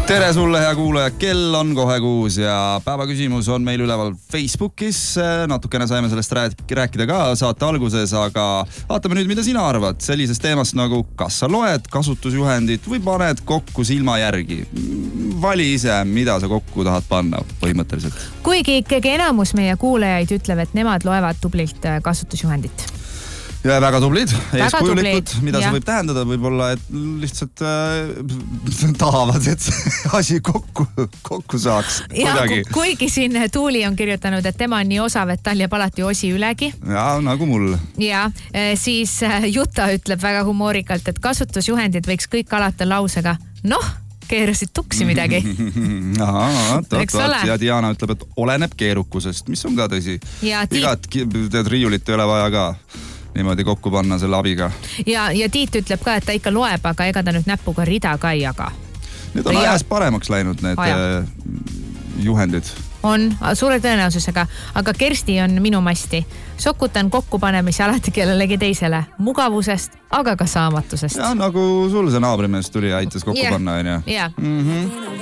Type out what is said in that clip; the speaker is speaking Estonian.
Tere sulle, hea kuulaja, kell on kohe 6 ja päeva küsimus on meil üleval Facebookis. Natukene saime sellest rääkida ka saate alguses, aga vaatame nüüd, mida sina arvad sellisest teemast nagu kas sa loed kasutusjuhendit või paned kokku silma järgi. Vali ise, mida sa kokku tahad panna põhimõtteliselt. Kuigi ikkagi enamus meie kuulajaid ütleb, et nemad loevad tublilt kasutusjuhendit. Ja väga tublid, eeskujulikud, mida ja. See võib tähendada, võib-olla, et lihtsalt tahavad, et see asi kokku saaks. Ja, kuigi siin Tuuli on kirjutanud, et tema on nii osav, et tal jääb alati osi ülegi. Ja, nagu mul. Ja, siis Jutta ütleb väga humoorikalt, et kasutusjuhendid võiks kõik alata lausega. Noh, keerasid tuksi midagi. Ja Diana ütleb, et oleneb keerukusest, mis on ka tõsi. Igat riiulit ei ole vaja ka niimoodi kokku panna selle abiga. Ja Tiit ütleb ka, et ta ikka loeb, aga ega ta nüüd näpuga rida ka ei jaga. Need on ajas paremaks läinud, need juhendid. On, suure tõenäosusega, aga Kersti on minu masti. Sokutan kokkupanemisi alati kellelegi teisele. Mugavusest, aga ka saamatusest. Ja nagu sul see naabrimees tuli ja aitas kokku panna. Ja.